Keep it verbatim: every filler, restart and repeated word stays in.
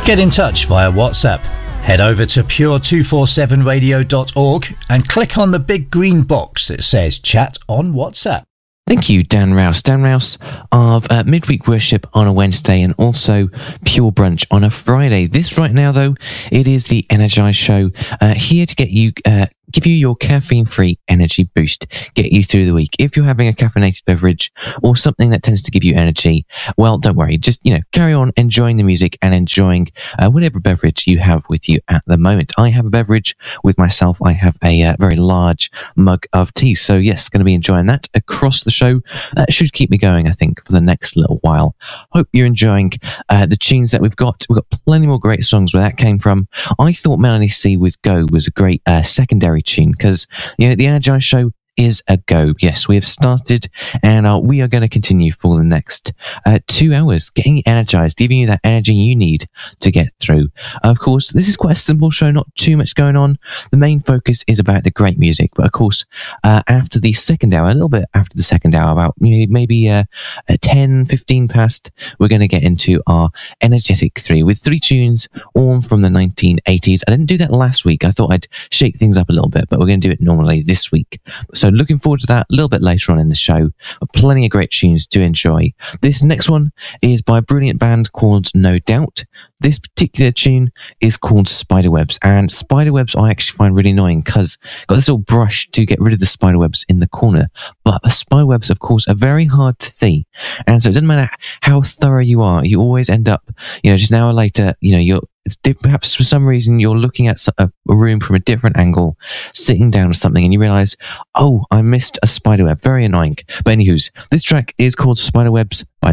Get in touch via WhatsApp. Head over to pure two forty-seven radio dot org and click on the big green box that says Chat on WhatsApp. Thank you, Dan Rouse. Dan Rouse of uh, Midweek Worship on a Wednesday and also Pure Brunch on a Friday. This right now, though, it is the Energize Show, uh, here to get you, uh, give you your caffeine-free energy boost, get you through the week. If you're having a caffeinated beverage or something that tends to give you energy, well, don't worry. Just, you know, carry on enjoying the music and enjoying uh, whatever beverage you have with you at the moment. I have a beverage with myself. I have a uh, very large mug of tea. So, yes, going to be enjoying that across the show. That should keep me going, I think, for the next little while. Hope you're enjoying uh, the tunes that we've got. We've got plenty more great songs where that came from. I thought Melanie C with Go was a great uh, secondary tune because, you know, the Energize Show is a go. Yes, we have started and uh, we are going to continue for the next uh, two hours, getting energized, giving you that energy you need to get through. Of course, this is quite a simple show, not too much going on. The main focus is about the great music, but of course, uh, after the second hour, a little bit after the second hour, about you know, maybe uh, at ten, fifteen past, we're going to get into our energetic three with three tunes, all from the nineteen eighties. I didn't do that last week. I thought I'd shake things up a little bit, but we're going to do it normally this week. So looking forward to that a little bit later on in the show. Plenty of great tunes to enjoy. This next one is by a brilliant band called No Doubt. This particular tune is called Spiderwebs, and Spiderwebs I actually find really annoying because I've got this little brush to get rid of the spiderwebs in the corner, but the spiderwebs, of course, are very hard to see, and so it doesn't matter how thorough you are, you always end up, you know, just an hour later, you know, you're it's perhaps for some reason you're looking at a room from a different angle, sitting down or something, and you realise, oh, I missed a spiderweb. Very annoying. But anywho's, this track is called Spiderwebs by